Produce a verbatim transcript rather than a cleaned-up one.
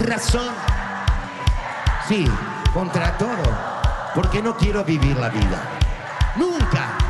razón. Sí, contra todo. Porque no quiero vivir la vida. Nunca.